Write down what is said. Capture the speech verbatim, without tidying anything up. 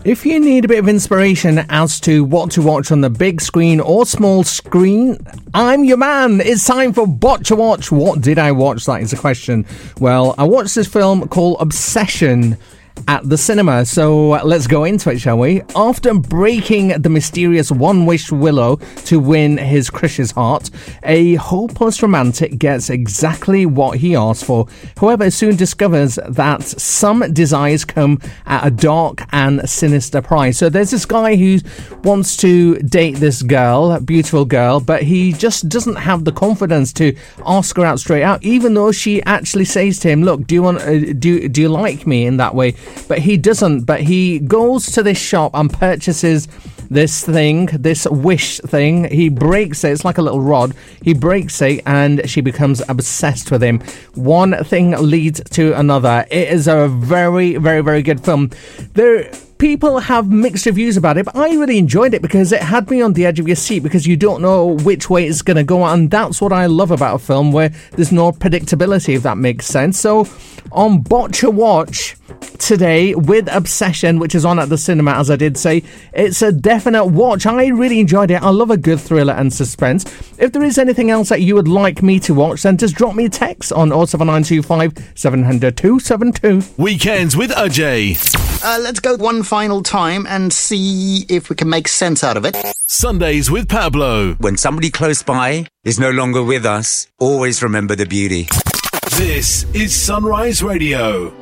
If you need a bit of inspiration as to what to watch on the big screen or small screen, I'm your man. It's time for Botcha Watch. What did I watch? That is the question. Well, I watched this film called Obsession at the cinema, so let's go into it, shall we? After breaking the mysterious One-Wish Willow to win his Krish's heart, a hopeless romantic gets exactly what he asked for. However, soon discovers that some desires come at a dark and sinister price. So there's this guy who wants to date this girl, beautiful girl, but he just doesn't have the confidence to ask her out straight out, even though she actually says to him, look, do you want uh, do, do you like me in that way? But he doesn't. But he goes to this shop and purchases this thing, this wish thing. He breaks it. It's like a little rod. He breaks it and she becomes obsessed with him. One thing leads to another. It is a very, very, very good film. There... People have mixed reviews about it, but I really enjoyed it because it had me on the edge of your seat because you don't know which way it's going to go, and that's what I love about a film where there's no predictability, if that makes sense. So on Botcha Watch today with Obsession, which is on at the cinema, as I did say, it's a definite watch. I really enjoyed it. I love a good thriller and suspense. If there is anything else that you would like me to watch, then just drop me a text on oh seven nine two five, seven hundred, two seven two. Weekends with Ajay. Uh, let's go one final time and see if we can make sense out of it. Sundays with Pablo. When somebody close by is no longer with us, always remember the beauty. This is Sunrise Radio.